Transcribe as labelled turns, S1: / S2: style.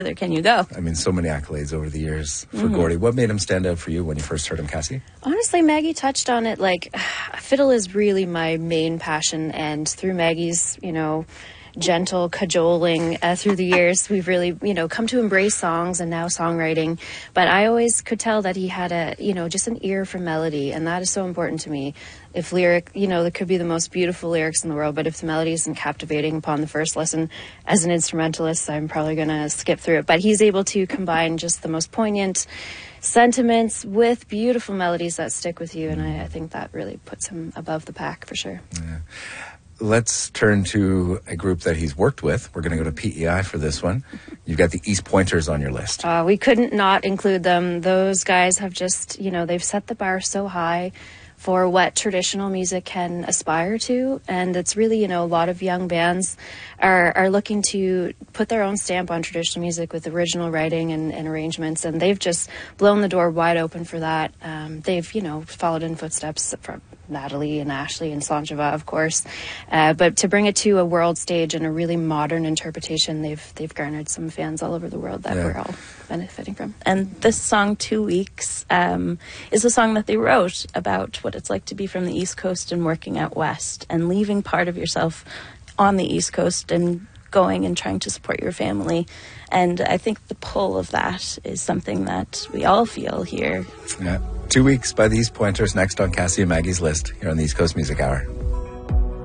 S1: further can you go?
S2: I mean, so many accolades over the years for Gordie. What made him stand out for you when you first heard him, Cassie?
S3: Honestly, Maggie touched on it. Like, fiddle is really my main passion, and through Maggie's, gentle cajoling through the years, we've really, come to embrace songs and now songwriting. But I always could tell that he had just an ear for melody, and that is so important to me. If lyric, there could be the most beautiful lyrics in the world, but if the melody isn't captivating upon the first listen, as an instrumentalist, I'm probably going to skip through it. But he's able to combine just the most poignant sentiments with beautiful melodies that stick with you, and I think that really puts him above the pack for sure.
S2: Yeah. Let's turn to a group that he's worked with. We're going to go to PEI for this one. You've got the East Pointers on your list.
S3: We couldn't not include them. Those guys have just, they've set the bar so high for what traditional music can aspire to. And it's really, a lot of young bands are looking to put their own stamp on traditional music with original writing and arrangements. And they've just blown the door wide open for that. They've, followed in footsteps from Natalie and Ashley and Sanjava, of course. But to bring it to a world stage and a really modern interpretation, they've garnered some fans all over the world that we're all benefiting from.
S1: And this song, 2 Weeks, is a song that they wrote about what it's like to be from the East Coast and working out West and leaving part of yourself on the East Coast and going and trying to support your family. And I think the pull of that is something that we all feel here.
S2: Yeah. 2 Weeks by the East Pointers, next on Cassie and Maggie's list here on the East Coast Music Hour.